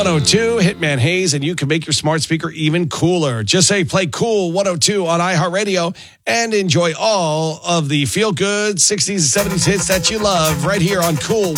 102, Hitman Hayes, and you can make your smart speaker even cooler. Just say play Cool 102 on iHeartRadio and enjoy all of the feel-good 60s and 70s hits that you love right here on Cool